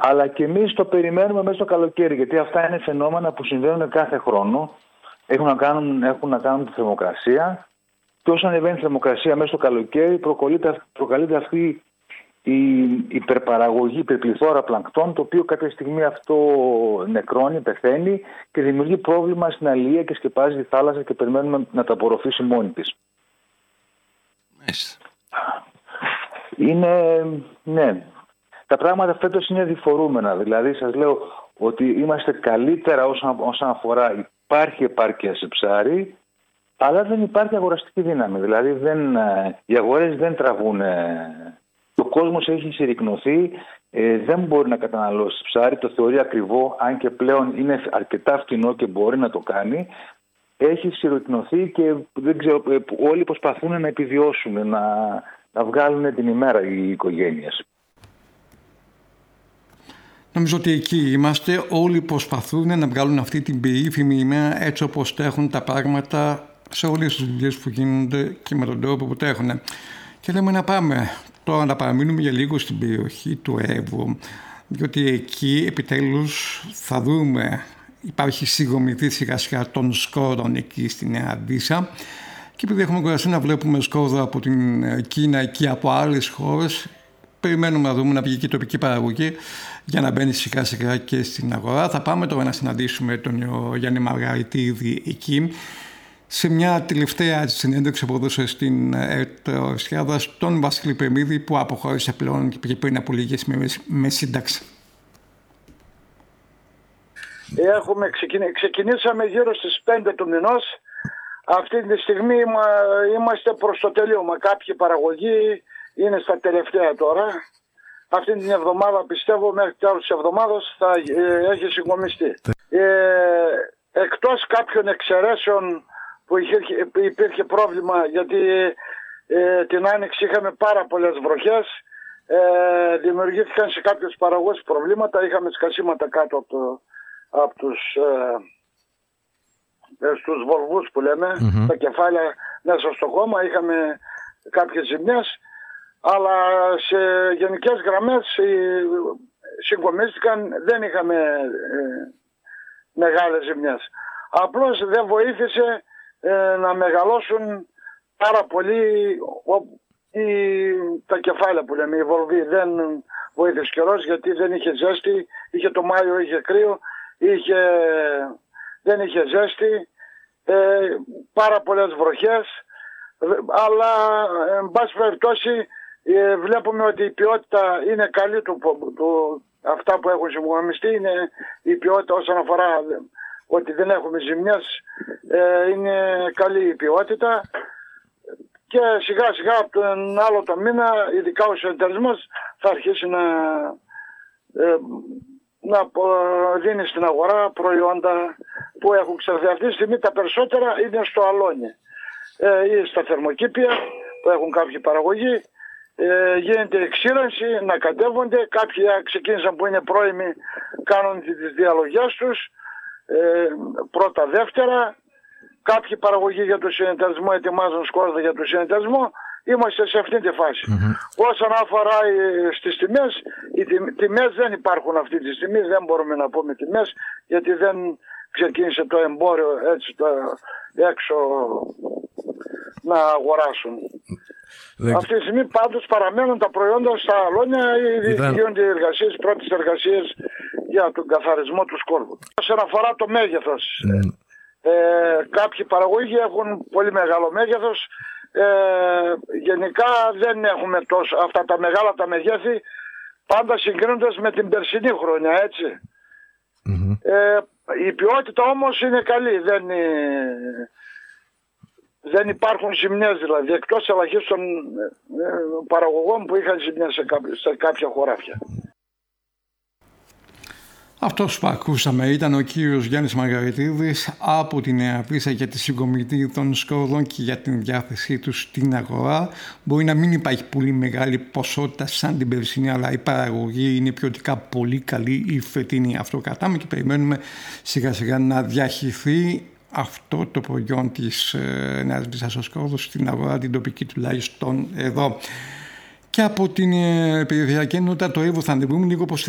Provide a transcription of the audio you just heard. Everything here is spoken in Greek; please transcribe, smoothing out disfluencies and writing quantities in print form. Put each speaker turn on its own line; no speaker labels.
Αλλά και εμείς το περιμένουμε μέσα στο καλοκαίρι, γιατί αυτά είναι φαινόμενα που συμβαίνουν κάθε χρόνο. Έχουν να κάνουν τη θερμοκρασία. Και όσο ανεβαίνει η θερμοκρασία μέσα στο καλοκαίρι, προκαλείται αυτή η υπερπαραγωγή, υπερπληθώρα πλανκτών, το οποίο κάποια στιγμή αυτό νεκρώνει, πεθαίνει και δημιουργεί πρόβλημα στην αλληλεία και σκεπάζει τη θάλασσα και περιμένουμε να τα απορροφήσει μόνη της. Ναι. Τα πράγματα φέτος είναι διφορούμενα. Δηλαδή σας λέω ότι είμαστε καλύτερα όσον αφορά υπάρχει επάρκεια σε ψάρι, αλλά δεν υπάρχει αγοραστική δύναμη. Δηλαδή οι αγορές δεν τραβούν. Ο κόσμος έχει συρρικνωθεί, δεν μπορεί να καταναλώσει ψάρι, το θεωρεί ακριβό, αν και πλέον είναι αρκετά φτηνό και μπορεί να το κάνει. Έχει συρρικνωθεί και δεν ξέρω, όλοι προσπαθούν να επιβιώσουν, να βγάλουν την ημέρα οι οικογένειες.
Νομίζω ότι εκεί είμαστε, όλοι προσπαθούν να βγάλουν αυτή την περίφημη ημέρα έτσι όπως τρέχουν τα πράγματα σε όλες τις δουλειές που γίνονται και με τον τρόπο που τρέχουν. Και λέμε να πάμε τώρα να παραμείνουμε για λίγο στην περιοχή του Εύρου, διότι εκεί επιτέλους θα δούμε, υπάρχει συγκομιδή σιγά σιγά των σκόρδων εκεί στη Νέα Βύσσα, και επειδή έχουμε κουραστεί να βλέπουμε σκόρδα από την Κίνα και από άλλες χώρες, περιμένουμε να δούμε να βγει και η τοπική παραγωγή για να μπαίνει σιγά σιγά και στην αγορά. Θα πάμε τώρα να συναντήσουμε τον Γιάννη Μαργαριτίδη εκεί, σε μια τελευταία συνέντευξη που έδωσε στην Ορσιάδα τον Βασίλη Πεμίδη, που αποχώρησε πλέον και πριν από λίγες μέρες με σύνταξη.
Ξεκινήσαμε γύρω στις 5 του μηνός. Αυτή τη στιγμή είμαστε προς το τελείωμα. Κάποιοι παραγωγοί είναι στα τελευταία τώρα. Αυτή την εβδομάδα, πιστεύω, μέχρι τέλος της εβδομάδας θα έχει συγκομιστεί. Εκτός κάποιων εξαιρέσεων που υπήρχε πρόβλημα, γιατί την Άνοιξη είχαμε πάρα πολλές βροχές, δημιουργήθηκαν σε κάποιους παραγωγούς προβλήματα, είχαμε σκασίματα κάτω από στους βολβούς που λέμε, τα κεφάλια μέσα στο χώμα, είχαμε κάποιες ζημιές, αλλά σε γενικές γραμμές συγκομίστηκαν, δεν είχαμε μεγάλες ζημιές. Απλώς δεν βοήθησε να μεγαλώσουν πάρα πολύ τα κεφάλια που λέμε, οι βολβοί. Δεν βοήθησε καιρός, γιατί δεν είχε ζέστη, είχε το Μάιο, είχε κρύο, δεν είχε ζέστη, πάρα πολλές βροχές, αλλά εν πάση περιπτώσει βλέπουμε ότι η ποιότητα είναι καλή αυτά που έχουν συγκομιστεί, είναι η ποιότητα όσον αφορά ότι δεν έχουμε ζημιές, είναι καλή η ποιότητα, και σιγά σιγά από τον άλλο το μήνα, ειδικά ο συνεταιρισμός θα αρχίσει να δίνει στην αγορά προϊόντα που έχουν ξερθεί. Αυτή τη στιγμή τα περισσότερα είναι στο αλόνι ή στα θερμοκήπια που έχουν κάποιοι παραγωγοί. Γίνεται εξήρανση, να κατέβονται. Κάποιοι ξεκίνησαν που είναι πρώιμοι, κάνουν τις διαλογές τους πρώτα δεύτερα. Κάποιοι παραγωγοί για το συνεταιρισμό ετοιμάζουν σκόρδα για το συνεταιρισμό. Είμαστε σε αυτή τη φάση. Όσον αφορά στις τιμές, οι τιμές δεν υπάρχουν αυτή τη στιγμή, δεν μπορούμε να πούμε τιμές, γιατί δεν ξεκίνησε το εμπόριο έτσι έξω να αγοράσουν. Αυτή τη στιγμή πάντως παραμένουν τα προϊόντα στα αλόνια, γίνονται οι εργασίες, πρώτες εργασίες για τον καθαρισμό του σκόρδου. Όσον αφορά το μέγεθος, κάποιοι παραγωγοί έχουν πολύ μεγάλο μέγεθος. Γενικά δεν έχουμε τόσο αυτά τα μεγάλα τα μεγέθη, πάντα συγκρίνοντας με την περσινή χρονιά, έτσι. Η ποιότητα όμως είναι καλή, δεν υπάρχουν ζημιές, δηλαδή, εκτός ελαχίστων παραγωγών που είχαν ζημιές σε κάποια χωράφια.
Αυτός που ακούσαμε ήταν ο κύριος Γιάννης Μαργαριτίδης από τη Νέα Βύσσα για τη συγκομιδή των σκόρδων και για την διάθεσή τους στην αγορά. Μπορεί να μην υπάρχει πολύ μεγάλη ποσότητα σαν την περσινή, αλλά η παραγωγή είναι ποιοτικά πολύ καλή, η φετινή. Αυτό κρατάμε και περιμένουμε σιγά σιγά να διαχυθεί αυτό το προϊόν της Νέας Βύσσας ο σκόρδος στην αγορά, την τοπική τουλάχιστον εδώ. Και από την περιφερειακή ενότητα το Εύρου θα ανεβούμε λίγο προς